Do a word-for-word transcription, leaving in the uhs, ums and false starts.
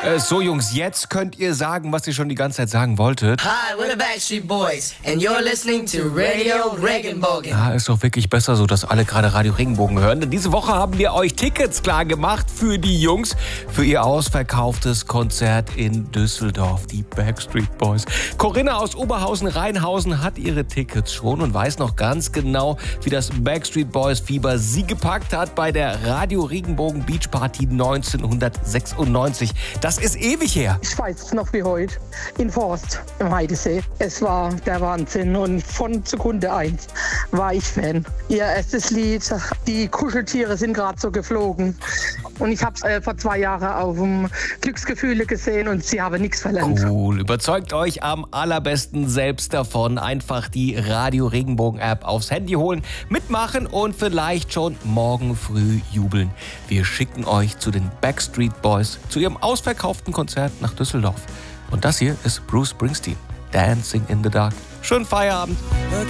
Äh, so Jungs, jetzt könnt ihr sagen, was ihr schon die ganze Zeit sagen wolltet. Hi, we're the Backstreet Boys and you're listening to Radio Regenbogen. Ja, ist doch wirklich besser so, dass alle gerade Radio Regenbogen hören. Denn diese Woche haben wir euch Tickets klar gemacht für die Jungs, für ihr ausverkauftes Konzert in Düsseldorf, die Backstreet Boys. Corinna aus Oberhausen-Rheinhausen hat ihre Tickets schon und weiß noch ganz genau, wie das Backstreet Boys Fieber sie gepackt hat bei der Radio Regenbogen Beach Party neunzehnhundertsechsundneunzig. Das ist ewig her. Ich weiß es noch wie heute. In Forst im Heidesee. Es war der Wahnsinn und von Sekunde eins war ich Fan. Ihr erstes Lied, die Kuscheltiere sind gerade so geflogen. Und ich habe es äh, vor zwei Jahren auf dem Glücksgefühle gesehen und sie haben nichts verlernt. Cool. Überzeugt euch am allerbesten selbst davon. Einfach die Radio Regenbogen App aufs Handy holen, mitmachen und vielleicht schon morgen früh jubeln. Wir schicken euch zu den Backstreet Boys, zu ihrem ausverkauften Konzert nach Düsseldorf. Und das hier ist Bruce Springsteen, Dancing in the Dark. Schönen Feierabend.